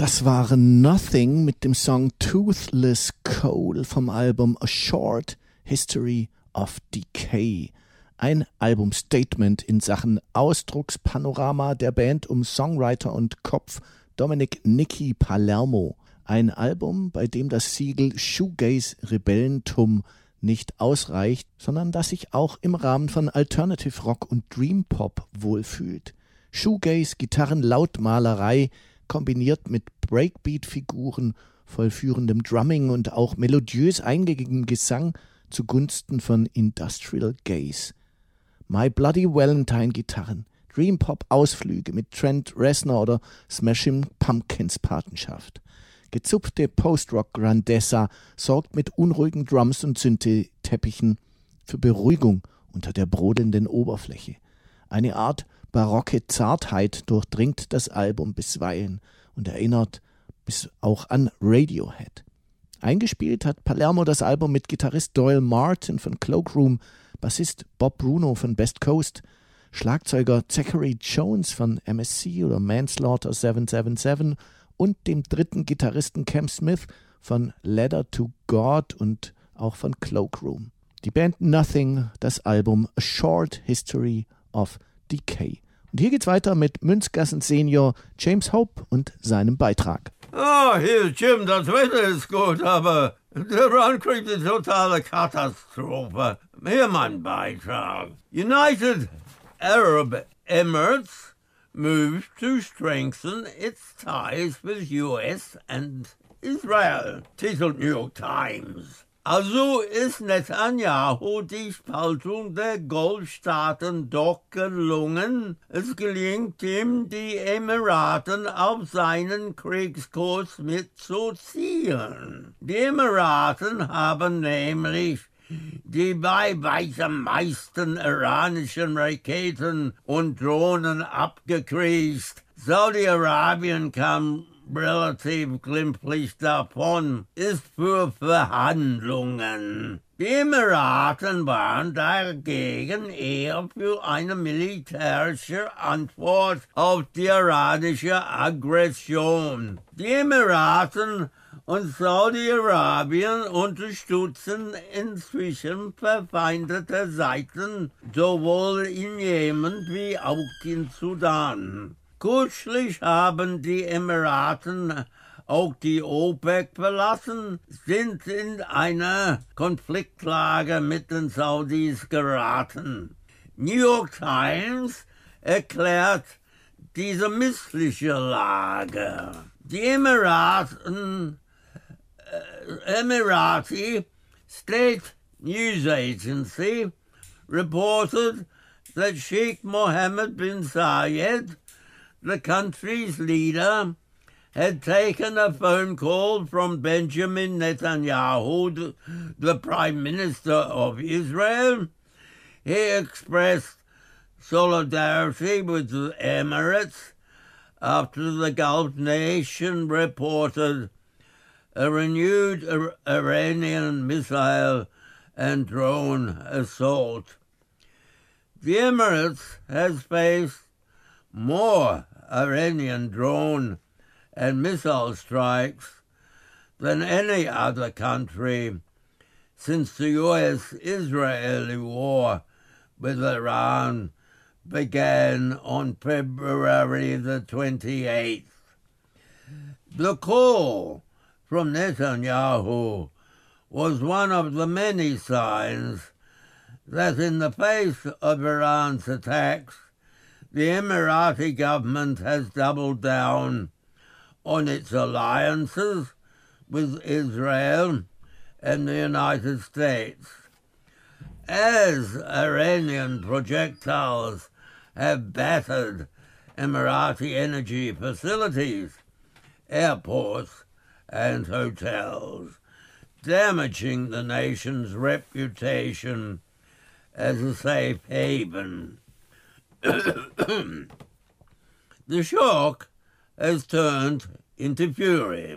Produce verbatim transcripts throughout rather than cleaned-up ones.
Das waren Nothing mit dem Song Toothless Coal vom Album A Short History of Decay. Ein Albumstatement in Sachen Ausdruckspanorama der Band um Songwriter und Kopf Dominic Nicky Palermo. Ein Album, bei dem das Siegel Shoegaze-Rebellentum nicht ausreicht, sondern das sich auch im Rahmen von Alternative Rock und Dream Pop wohlfühlt. Shoegaze, Gitarren, Lautmalerei, kombiniert mit Breakbeat-Figuren, vollführendem Drumming und auch melodiös eingängigem Gesang zugunsten von Industrial Gaze. My Bloody Valentine-Gitarren, Dream Pop-Ausflüge mit Trent Reznor oder Smashing Pumpkins Patenschaft. Gezupfte Post-Rock-Grandessa sorgt mit unruhigen Drums und Syntheteppichen für Beruhigung unter der brodelnden Oberfläche. Eine Art barocke Zartheit durchdringt das Album bisweilen und erinnert bis auch an Radiohead. Eingespielt hat Palermo das Album mit Gitarrist Doyle Martin von Cloakroom, Bassist Bob Bruno von Best Coast, Schlagzeuger Zachary Jones von M S C oder Manslaughter sieben sieben sieben und dem dritten Gitarristen Cam Smith von Letter to God und auch von Cloakroom. Die Band Nothing, das Album A Short History of Decay. Und hier geht's weiter mit Münzgassen Senior James Hope und seinem Beitrag. Oh, hier, Jim, das Wetter ist gut, aber der Rankrieg ist totale Katastrophe. Hier mein Beitrag. United Arab Emirates moves to strengthen its ties with U S and Israel, titelt New York Times. Also ist Netanyahu die Spaltung der Golfstaaten doch gelungen. Es gelingt ihm, die Emiraten auf seinen Kriegskurs mitzuziehen. Die Emiraten haben nämlich die bei weitem meisten iranischen Raketen und Drohnen abgekriegt. Saudi-Arabien kam relativ glimpflich davon, ist für Verhandlungen. Die Emiraten waren dagegen eher für eine militärische Antwort auf die iranische Aggression. Die Emiraten und Saudi-Arabien unterstützen inzwischen verfeindete Seiten, sowohl in Jemen wie auch in Sudan. Kürzlich haben die Emiraten auch die OPEC verlassen, sind in eine Konfliktlage mit den Saudis geraten. New York Times erklärt diese missliche Lage. Die Emiraten, äh, Emirati State News Agency reported that Sheikh Mohammed bin Zayed, the country's leader, had taken a phone call from Benjamin Netanyahu, the Prime Minister of Israel. He expressed solidarity with the Emirates after the Gulf nation reported a renewed Iranian missile and drone assault. The Emirates has faced more Iranian drone and missile strikes than any other country since the U S-Israeli war with Iran began on February the twenty-eighth. The call from Netanyahu was one of the many signs that in the face of Iran's attacks, the Emirati government has doubled down on its alliances with Israel and the United States. As Iranian projectiles have battered Emirati energy facilities, airports and hotels, damaging the nation's reputation as a safe haven. The shock has turned into fury.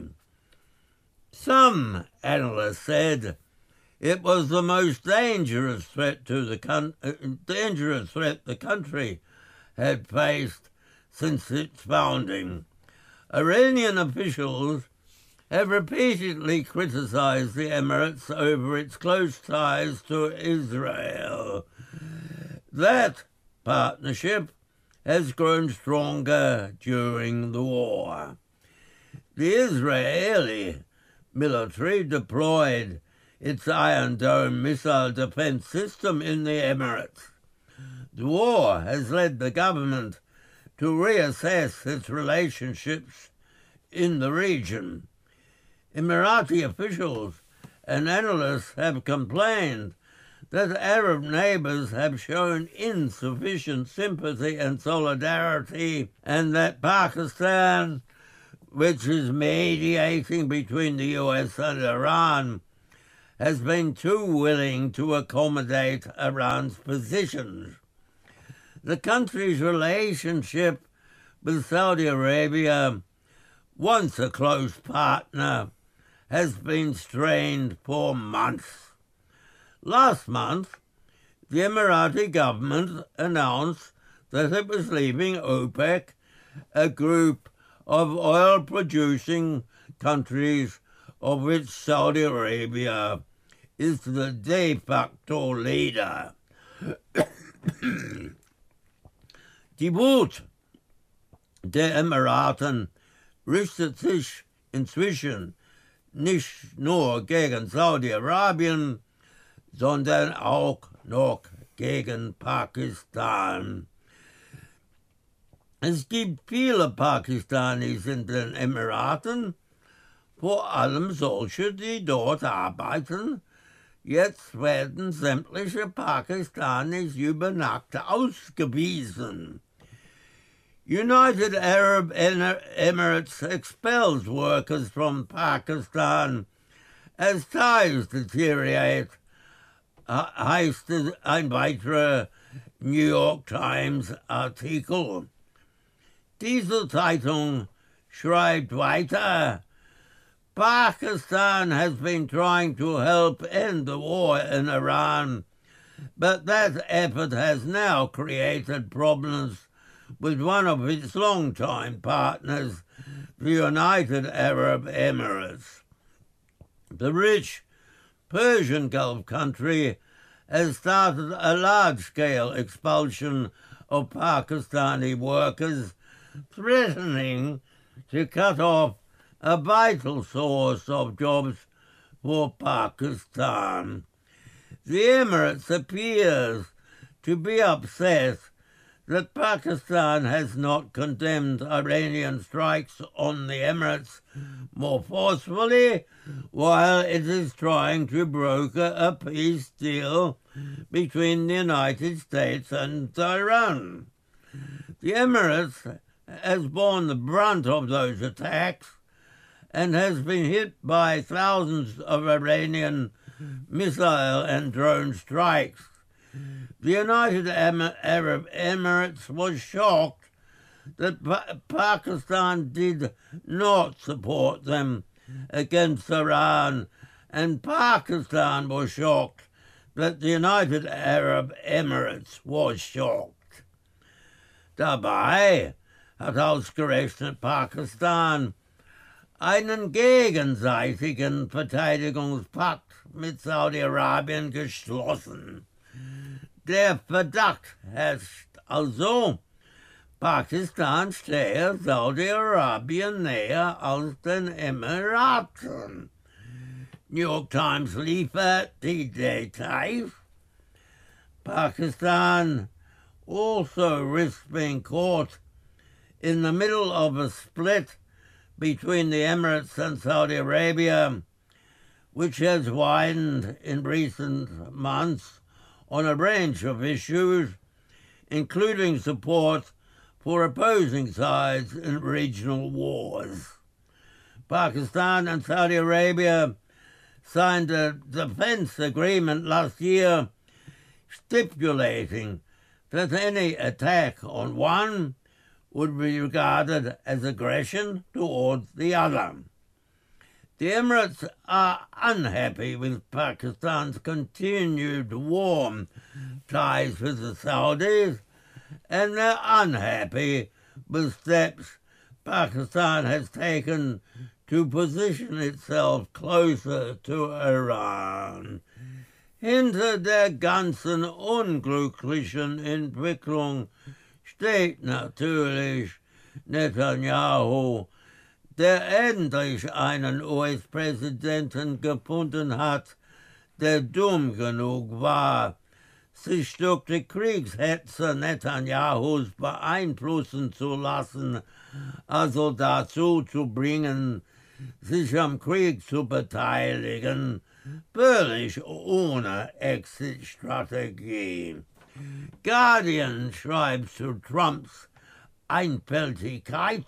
Some analysts said it was the most dangerous threat to the con- uh, dangerous threat the country had faced since its founding, Iranian officials have repeatedly criticized the Emirates over its close ties to Israel. That partnership has grown stronger during the war. The Israeli military deployed its Iron Dome missile defense system in the Emirates. The war has led the government to reassess its relationships in the region. Emirati officials and analysts have complained that Arab neighbours have shown insufficient sympathy and solidarity, and that Pakistan, which is mediating between the U S and Iran, has been too willing to accommodate Iran's positions. The country's relationship with Saudi Arabia, once a close partner, has been strained for months. Last month, the Emirati government announced that it was leaving OPEC, a group of oil-producing countries of which Saudi Arabia is the de facto leader. Die Wut der Emiraten richtet sich inzwischen nicht nur gegen Saudi-Arabien, sondern auch noch gegen Pakistan. Es gibt viele Pakistanis in den Emiraten, vor allem solche, die dort arbeiten. Jetzt werden sämtliche Pakistanis über Nacht ausgewiesen. United Arab Emirates expels workers from Pakistan as ties deteriorate, heißt ein weiterer New York Times Artikel. Diese Zeitung schreibt weiter, Pakistan has been trying to help end the war in Iran, but that effort has now created problems with one of its long-time partners, the United Arab Emirates. The rich Persian Gulf country has started a large-scale expulsion of Pakistani workers, threatening to cut off a vital source of jobs for Pakistan. The Emirates appears to be upset that Pakistan has not condemned Iranian strikes on the Emirates more forcefully, while it is trying to broker a peace deal between the United States and Iran. The Emirates has borne the brunt of those attacks and has been hit by thousands of Iranian missile and drone strikes. The United Arab Emirates was shocked that pa- Pakistan did not support them against Iran, and Pakistan was shocked that the United Arab Emirates was shocked. Dabei hat ausgerechnet Pakistan einen gegenseitigen Verteidigungspakt mit Saudi-Arabien geschlossen. Der Verdacht herrscht also, Pakistan stehe Saudi-Arabien näher als den Emiraten. New York Times liefert die Details. Pakistan also risks being caught in the middle of a split between the Emirates and Saudi Arabia, which has widened in recent months on a range of issues, including support for opposing sides in regional wars. Pakistan and Saudi Arabia signed a defense agreement last year stipulating that any attack on one would be regarded as aggression towards the other. The Emirates are unhappy with Pakistan's continued warm ties with the Saudis, and they're unhappy with steps Pakistan has taken to position itself closer to Iran. Hinter der ganzen unglücklichen Entwicklung steht natürlich Netanyahu, der endlich einen U S-Präsidenten gefunden hat, der dumm genug war, sich durch die Kriegshetze Netanyahus beeinflussen zu lassen, also dazu zu bringen, sich am Krieg zu beteiligen, völlig ohne Exit-Strategie. Guardian schreibt zu Trumps Einfältigkeit,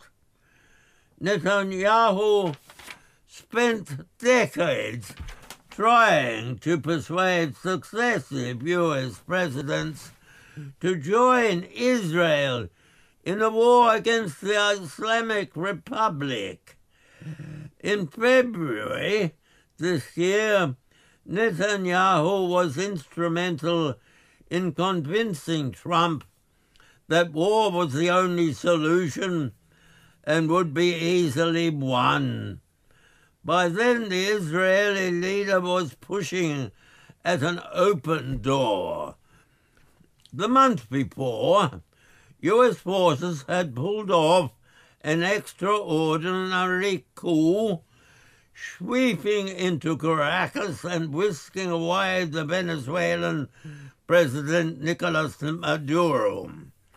Netanyahu spent decades trying to persuade successive U S presidents to join Israel in a war against the Islamic Republic. In February this year, Netanyahu was instrumental in convincing Trump that war was the only solution and would be easily won. By then, the Israeli leader was pushing at an open door. The month before, U S forces had pulled off an extraordinary coup, sweeping into Caracas and whisking away the Venezuelan President Nicolas Maduro.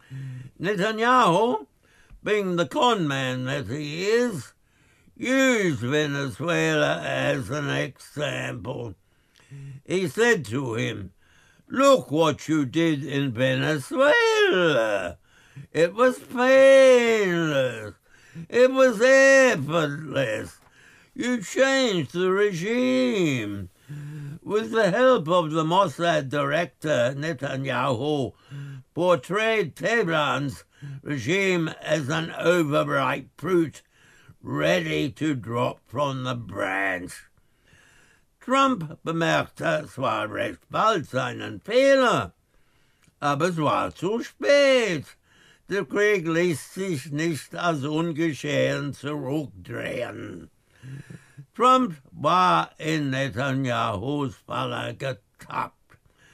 Netanyahu, being the con man that he is, used Venezuela as an example. He said to him, "Look what you did in Venezuela. It was painless. It was effortless. You changed the regime." With the help of the Mossad director, Netanyahu portrayed Tehran's regime as an overripe fruit ready to drop from the branch. Trump bemerkte zwar recht bald seinen Fehler, aber es war zu spät. Der Krieg ließ sich nicht als ungeschehen zurückdrehen. Trump war in Netanyahus Falle getappt.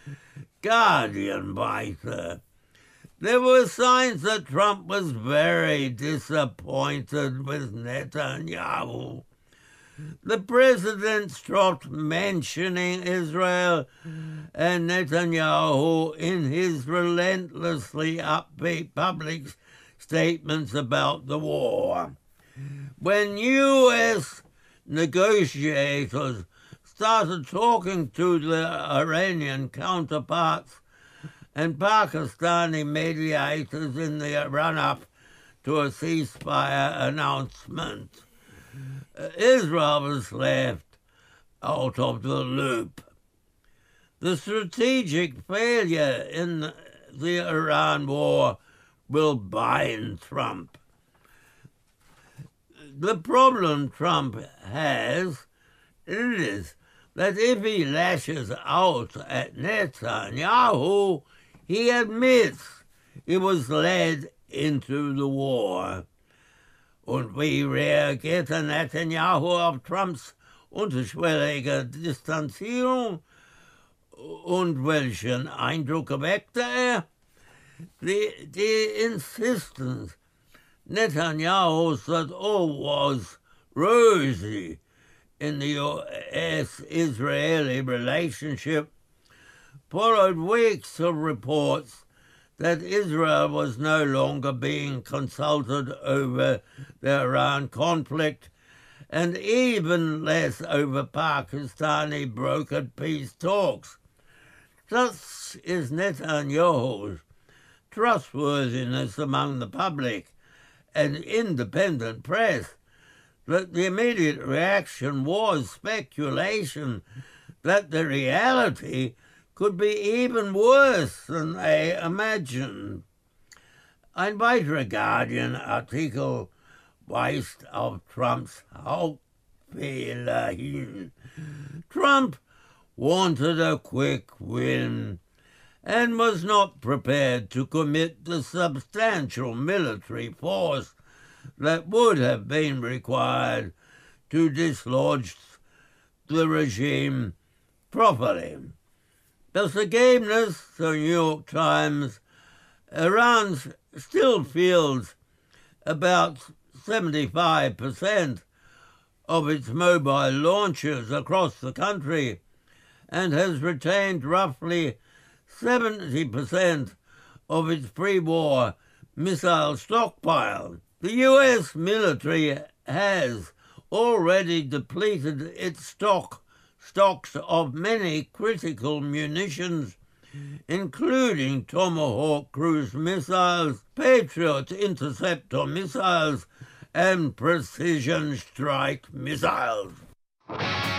Guardian weiter. There were signs that Trump was very disappointed with Netanyahu. The president stopped mentioning Israel and Netanyahu in his relentlessly upbeat public statements about the war. When U S negotiators started talking to their Iranian counterparts and Pakistani mediators in the run-up to a ceasefire announcement, Israel was left out of the loop. The strategic failure in the Iran war will bind Trump. The problem Trump has is that if he lashes out at Netanyahu, he admits he was led into the war. Und wie reagierte Netanyahu auf Trumps unterschwellige Distanzierung? Und welchen Eindruck erweckte er? The, the insistence Netanyahu that all was rosy in the U S Israeli relationship followed weeks of reports that Israel was no longer being consulted over the Iran conflict and even less over Pakistani brokered peace talks. Such is Netanyahu's trustworthiness among the public and independent press that the immediate reaction was speculation that the reality could be even worse than they imagined. Ein weiterer Guardian-Artikel weist auf Trumps Hauptfehler hin. Trump wanted a quick win and was not prepared to commit the substantial military force that would have been required to dislodge the regime properly. The Sagaimness, the New York Times, Iran still fields about seventy-five percent of its mobile launchers across the country and has retained roughly seventy percent of its pre-war missile stockpile. The U S military has already depleted its stock stocks of many critical munitions, including Tomahawk cruise missiles, Patriot interceptor missiles, and precision strike missiles.